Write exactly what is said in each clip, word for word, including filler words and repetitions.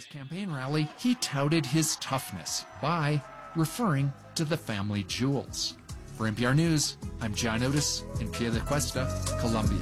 campaign rally, he touted his toughness by referring to the family jewels. For N P R News, I'm John Otis in Piedecuesta, Colombia.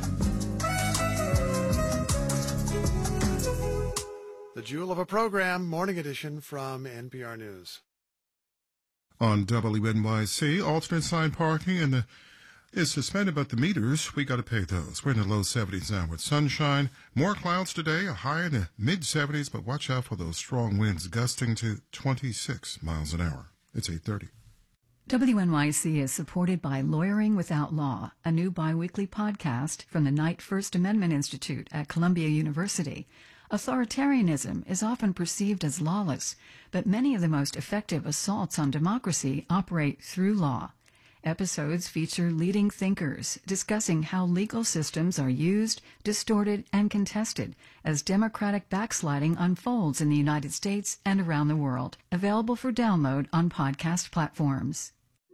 The jewel of a program, Morning Edition from N P R News. On W N Y C, alternate side parking and the is suspended, but the meters, we got to pay those. We're in the low seventies now with sunshine. More clouds today, a high in the mid seventies, but watch out for those strong winds gusting to twenty-six miles an hour. It's eight thirty. W N Y C is supported by Lawyering Without Law, a new biweekly podcast from the Knight First Amendment Institute at Columbia University. Authoritarianism is often perceived as lawless, but many of the most effective assaults on democracy operate through law. Episodes feature leading thinkers discussing how legal systems are used, distorted, and contested as democratic backsliding unfolds in the United States and around the world. Available for download on podcast platforms.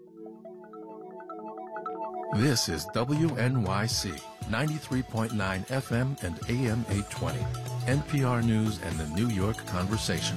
This is W N Y C, ninety-three point nine F M and A M eight twenty, N P R News and the New York Conversation.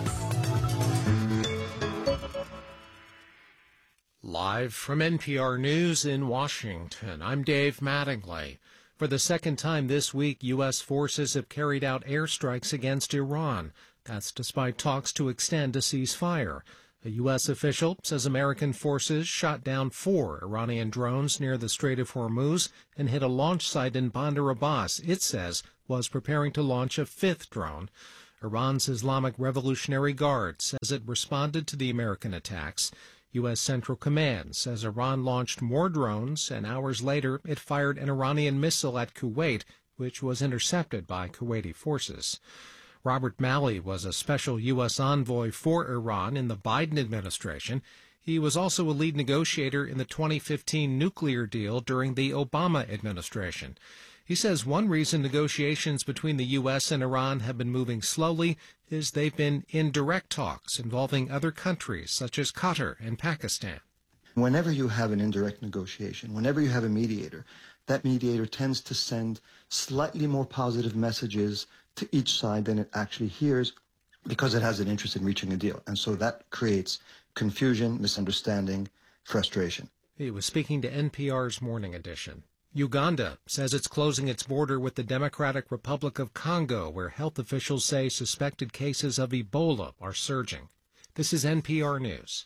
Live from N P R News in Washington, I'm Dave Mattingly. For the second time this week, U S forces have carried out airstrikes against Iran. That's despite talks to extend a ceasefire. A U S official says American forces shot down four Iranian drones near the Strait of Hormuz and hit a launch site in Bandar Abbas it says was preparing to launch a fifth drone. Iran's Islamic Revolutionary Guard says it responded to the American attacks. U S Central Command says Iran launched more drones, and hours later it fired an Iranian missile at Kuwait, which was intercepted by Kuwaiti forces. Robert Malley was a special U S envoy for Iran in the Biden administration. He was also a lead negotiator in the twenty fifteen nuclear deal during the Obama administration. He says one reason negotiations between the U S and Iran have been moving slowly is they've been in direct talks involving other countries such as Qatar and Pakistan. Whenever you have an indirect negotiation, whenever you have a mediator, that mediator tends to send slightly more positive messages to each side than it actually hears because it has an interest in reaching a deal. And so that creates confusion, misunderstanding, frustration. He was speaking to N P R's Morning Edition. Uganda says it's closing its border with the Democratic Republic of Congo, where health officials say suspected cases of Ebola are surging. This is N P R News.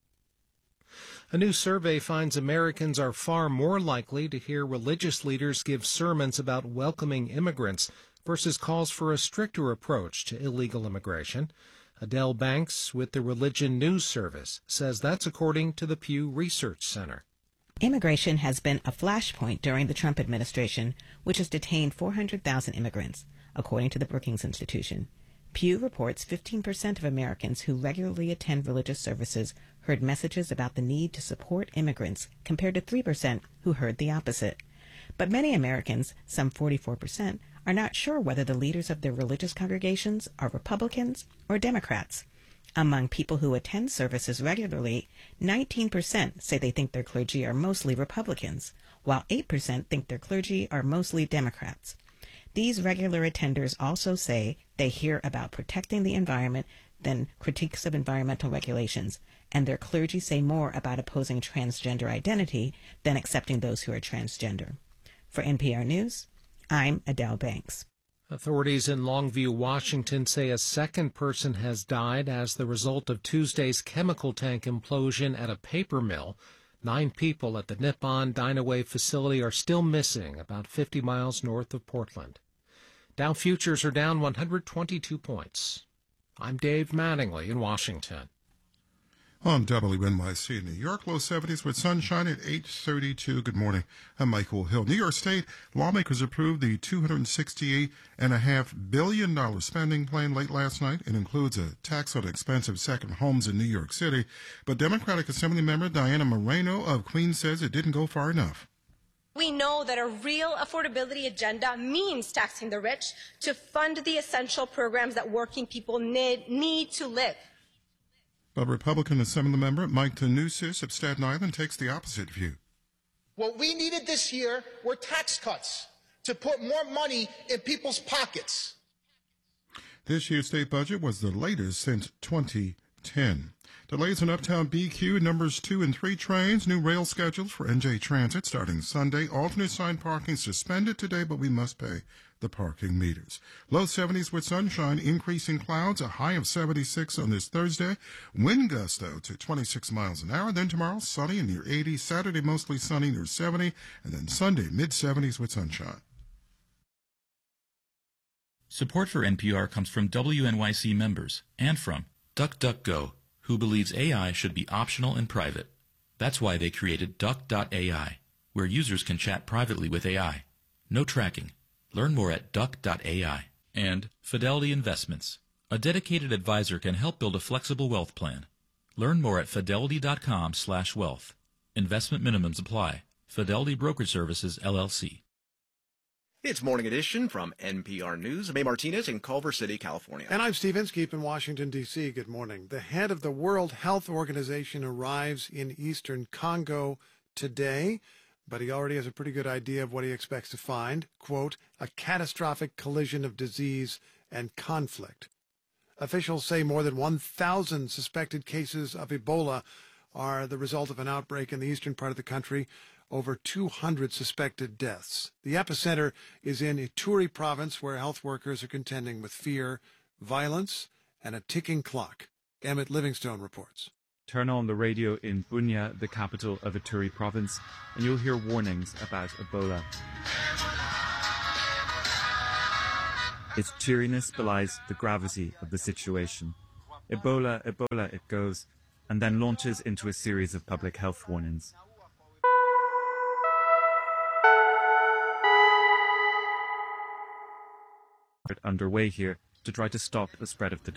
A new survey finds Americans are far more likely to hear religious leaders give sermons about welcoming immigrants versus calls for a stricter approach to illegal immigration. Adele Banks with the Religion News Service says that's according to the Pew Research Center. Immigration has been a flashpoint during the Trump administration, which has detained four hundred thousand immigrants, according to the Brookings Institution. Pew reports fifteen percent of Americans who regularly attend religious services heard messages about the need to support immigrants, compared to three percent who heard the opposite. But many Americans, some forty-four percent, are not sure whether the leaders of their religious congregations are Republicans or Democrats. Among people who attend services regularly, nineteen percent say they think their clergy are mostly Republicans, while eight percent think their clergy are mostly Democrats. These regular attenders also say they hear about protecting the environment than critiques of environmental regulations, and their clergy say more about opposing transgender identity than accepting those who are transgender. For N P R News, I'm Adele Banks. Authorities in Longview, Washington say a second person has died as the result of Tuesday's chemical tank implosion at a paper mill. Nine people at the Nippon Dynawave facility are still missing, about fifty miles north of Portland. Dow futures are down one hundred twenty-two points. I'm Dave Mattingly in Washington. On W N Y C in New York, low seventies with sunshine at eight thirty-two. Good morning. I'm Michael Hill. New York State lawmakers approved the two hundred sixty-eight point five billion dollars spending plan late last night. It includes a tax on expensive second homes in New York City. But Democratic Assembly member Diana Moreno of Queens says it didn't go far enough. We know that a real affordability agenda means taxing the rich to fund the essential programs that working people need, need to live. But Republican Assembly member Mike Tannousis of Staten Island takes the opposite view. What we needed this year were tax cuts to put more money in people's pockets. This year's state budget was the latest since twenty ten. Delays in Uptown B Q numbers two and three trains. New rail schedules for N J Transit starting Sunday. Alternate sign parking suspended today, but we must pay the parking meters. Low seventies with sunshine, increasing clouds, a high of seventy-six on this Thursday. Wind gusts, though, to twenty-six miles an hour. Then tomorrow, sunny and near eighty. Saturday, mostly sunny near seventy. And then Sunday, mid-seventies with sunshine. Support for N P R comes from W N Y C members and from DuckDuckGo, who believes A I should be optional and private. That's why they created Duck dot A I, where users can chat privately with A I. No tracking. Learn more at Duck dot A I. And Fidelity Investments. A dedicated advisor can help build a flexible wealth plan. Learn more at fidelity dot com slash wealth. Investment minimums apply. Fidelity Brokerage Services, L L C. It's Morning Edition from N P R News. I'm May Martinez in Culver City, California. And I'm Steve Inskeep in Washington, D C. Good morning. The head of the World Health Organization arrives in eastern Congo today, but he already has a pretty good idea of what he expects to find. Quote, a catastrophic collision of disease and conflict. Officials say more than one thousand suspected cases of Ebola are the result of an outbreak in the eastern part of the country. Over two hundred suspected deaths. The epicenter is in Ituri province, where health workers are contending with fear, violence, and a ticking clock. Emmett Livingstone reports. Turn on the radio in Bunia, the capital of Ituri province, and you'll hear warnings about Ebola. Its cheeriness belies the gravity of the situation. Ebola, Ebola, it goes, and then launches into a series of public health warnings. Underway here to try to stop the spread of the